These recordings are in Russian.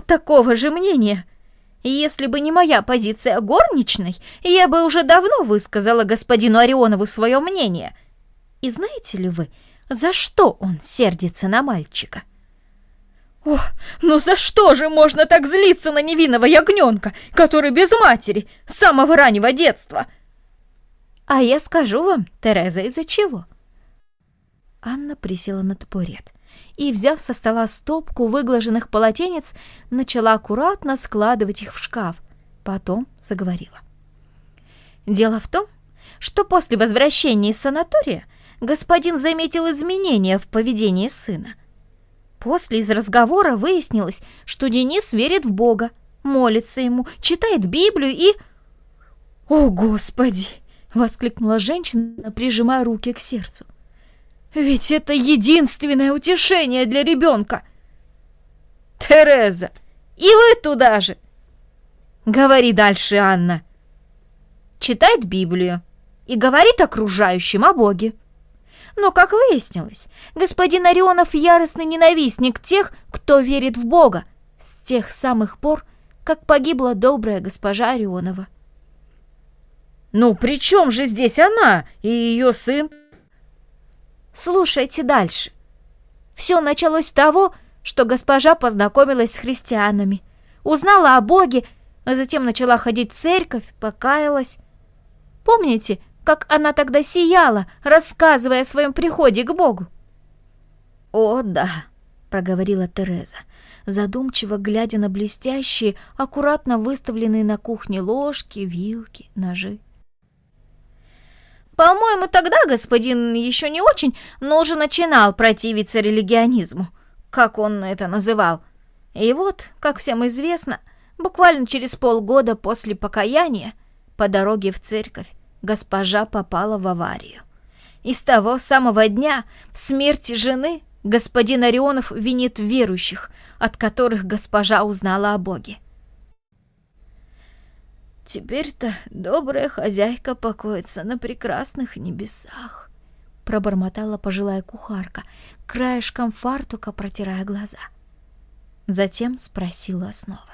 такого же мнения. Если бы не моя позиция горничной, я бы уже давно высказала господину Орионову свое мнение. И знаете ли вы, за что он сердится на мальчика? О, ну за что же можно так злиться на невинного ягненка, который без матери с самого раннего детства? А я скажу вам, Тереза, из-за чего. Анна присела на табурет и, взяв со стола стопку выглаженных полотенец, начала аккуратно складывать их в шкаф. Потом заговорила. Дело в том, что после возвращения из санатория господин заметил изменения в поведении сына. После из разговора выяснилось, что Денис верит в Бога, молится ему, читает Библию и... «О, Господи!» — воскликнула женщина, прижимая руки к сердцу. «Ведь это единственное утешение для ребенка!» «Тереза, и вы туда же!» «Говори дальше, Анна!» «Читает Библию и говорит окружающим о Боге. Но, как выяснилось, господин Орионов яростный ненавистник тех, кто верит в Бога, с тех самых пор, как погибла добрая госпожа Орионова». «Ну, при чем же здесь она и ее сын?» «Слушайте дальше. Все началось с того, что госпожа познакомилась с христианами, узнала о Боге, а затем начала ходить в церковь, покаялась. Помните, как она тогда сияла, рассказывая о своем приходе к Богу?» «О, да», — проговорила Тереза, задумчиво глядя на блестящие, аккуратно выставленные на кухне ложки, вилки, ножи. «По-моему, тогда господин еще не очень, но уже начинал противиться религионизму, как он это называл. И вот, как всем известно, буквально через полгода после покаяния по дороге в церковь госпожа попала в аварию. И с того самого дня в смерти жены господин Орионов винит верующих, от которых госпожа узнала о Боге. «Теперь-то добрая хозяйка покоится на прекрасных небесах», — пробормотала пожилая кухарка, краешком фартука протирая глаза. Затем спросила снова.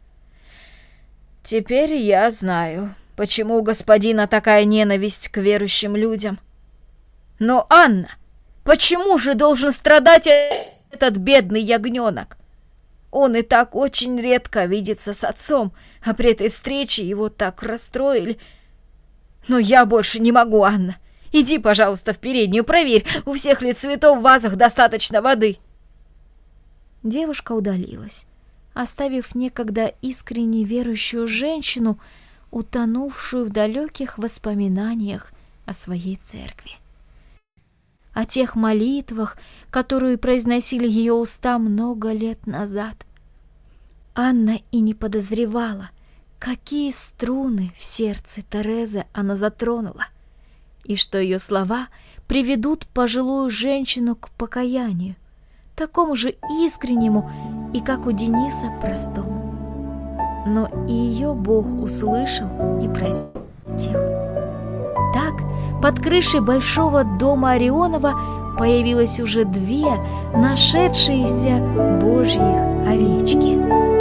«Теперь я знаю, почему у господина такая ненависть к верующим людям. Но, Анна, почему же должен страдать этот бедный ягненок? Он и так очень редко видится с отцом, а при этой встрече его так расстроили. Но я больше не могу, Анна. Иди, пожалуйста, в переднюю, проверь, у всех ли цветов в вазах достаточно воды». Девушка удалилась, оставив некогда искренне верующую женщину, утонувшую в далеких воспоминаниях о своей церкви. О тех молитвах, которые произносили ее уста много лет назад. Анна и не подозревала, какие струны в сердце Терезы она затронула, и что ее слова приведут пожилую женщину к покаянию, такому же искреннему и, как у Дениса, простому. Но и ее Бог услышал и простил. Так, под крышей большого дома Орионова появилось уже 2 нашедшиеся божьих овечки.